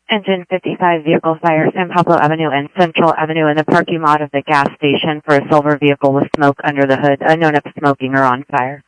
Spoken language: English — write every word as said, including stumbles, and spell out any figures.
Engine fifty-five vehicle fire, San Pablo Avenue and Central Avenue in the parking lot of the gas station for a silver vehicle with smoke under the hood, unknown if smoking or on fire.